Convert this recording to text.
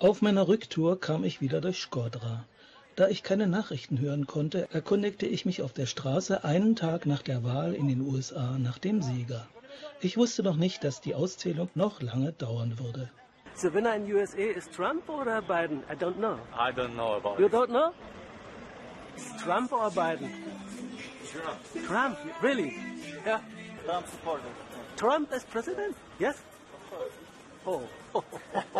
Auf meiner Rücktour kam ich wieder durch Shkodra. Da ich keine Nachrichten hören konnte, erkundigte ich mich auf der Straße einen Tag nach der Wahl in den USA nach dem Sieger. Ich wusste noch nicht, dass die Auszählung noch lange dauern würde. The winner in USA is Trump or Biden? I don't know. I don't know about You it. don't know? It's Trump or Biden? Trump. Trump, really? Yeah. Trump supporter. Trump as president? Yes? Oh.